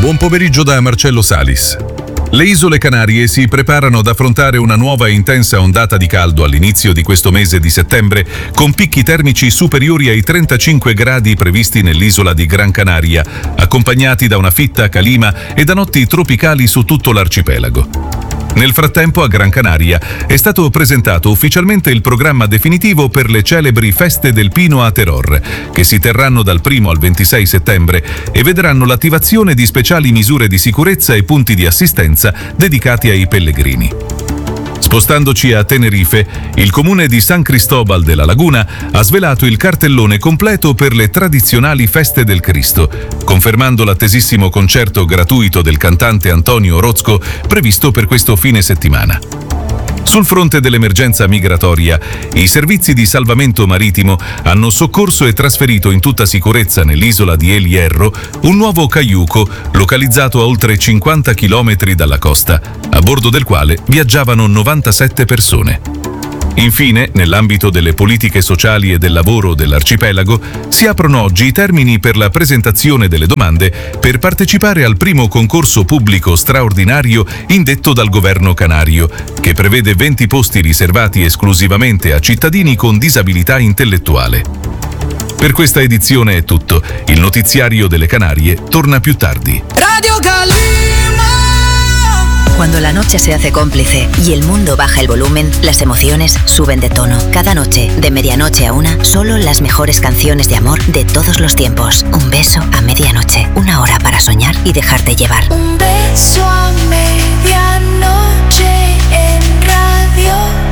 Buon pomeriggio da Marcello Salis. Le isole Canarie si preparano ad affrontare una nuova e intensa ondata di caldo all'inizio di questo mese di settembre, con picchi termici superiori ai 35 gradi previsti nell'isola di Gran Canaria, accompagnati da una fitta calima e da notti tropicali su tutto l'arcipelago. Nel frattempo a Gran Canaria è stato presentato ufficialmente il programma definitivo per le celebri Feste del Pino a Teror, che si terranno dal 1 al 26 settembre e vedranno l'attivazione di speciali misure di sicurezza e punti di assistenza dedicati ai pellegrini. Spostandoci a Tenerife, il comune di San Cristóbal de la Laguna ha svelato il cartellone completo per le tradizionali Feste del Cristo, confermando l'attesissimo concerto gratuito del cantante Antonio Orozco previsto per questo fine settimana. Sul fronte dell'emergenza migratoria, i servizi di salvamento marittimo hanno soccorso e trasferito in tutta sicurezza nell'isola di El Hierro un nuovo caiuco localizzato a oltre 50 km dalla costa, a bordo del quale viaggiavano 97 persone. Infine, nell'ambito delle politiche sociali e del lavoro dell'arcipelago, si aprono oggi i termini per la presentazione delle domande per partecipare al primo concorso pubblico straordinario indetto dal governo canario, che prevede 20 posti riservati esclusivamente a cittadini con disabilità intellettuale. Per questa edizione è tutto. Il notiziario delle Canarie torna più tardi. Radio Calima. Cuando la noche se hace cómplice y el mundo baja el volumen, las emociones suben de tono. Cada noche, de medianoche a una, solo las mejores canciones de amor de todos los tiempos. Un beso a medianoche, una hora para soñar y dejarte llevar. Un beso a medianoche en Radio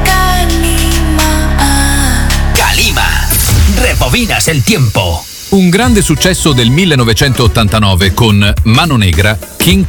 Calima. Calima, rebobinas el tiempo. Un grande successo del 1989 con Mano Negra, King